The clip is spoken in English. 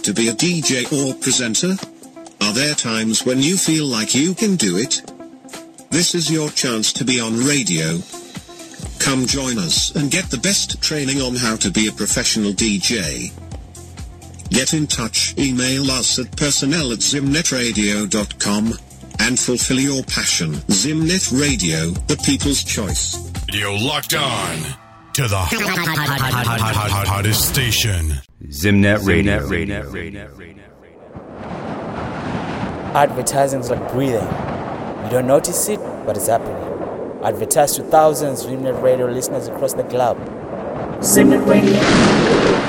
to be a DJ or presenter? Are there times when you feel like you can do it? This is your chance to be on radio. Come join us and get the best training on how to be a professional DJ. Get in touch, email us at personnel@zimnetradio.com and fulfill your passion. Zimnet Radio, the people's choice. You're locked on to the hottest station. Zimnet Radio. Advertising is like breathing. You don't notice it, but it's happening. Advertise to thousands of Zimnet Radio listeners across the globe. Zimnet Radio.